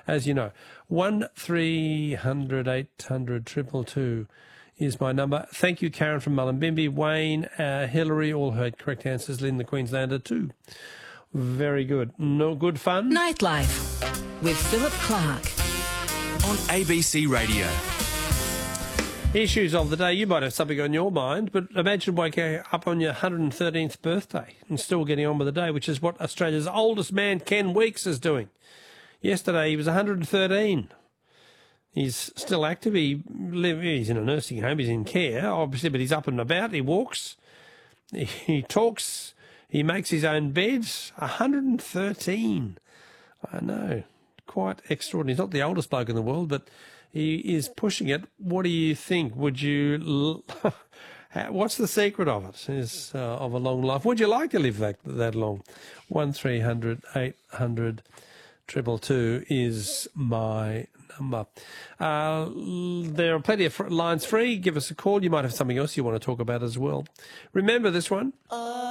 as you know. 1300 800 222 is my number. Thank you, Karen from Mullumbimby. Wayne, Hillary, all heard correct answers. Lynn, the Queenslander, too. Very good. No good fun? Nightlife with Philip Clark on ABC Radio. Issues of the day. You might have something on your mind, but imagine waking up on your 113th birthday and still getting on with the day, which is what Australia's oldest man, Ken Weeks, is doing. Yesterday, he was 113. He's still active. He's in a nursing home. He's in care, obviously, but he's up and about. He walks. He talks. He makes his own beds. 113. I know. Quite extraordinary. He's not the oldest bloke in the world, but he is pushing it. What do you think? Would you... What's the secret of it? Of a long life? Would you like to live that long? 1300 800 222 is my number. There are plenty of lines free. Give us a call. You might have something else you want to talk about as well. Remember this one.